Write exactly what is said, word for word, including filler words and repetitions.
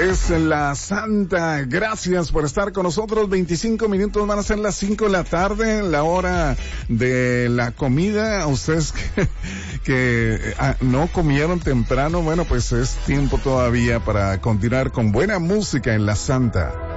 Es la Santa. Gracias por estar con nosotros. veinticinco minutos van a ser las cinco de la tarde, la hora de la comida. Ustedes que, que ah, no comieron temprano, bueno, pues es tiempo todavía para continuar con buena música en la Santa.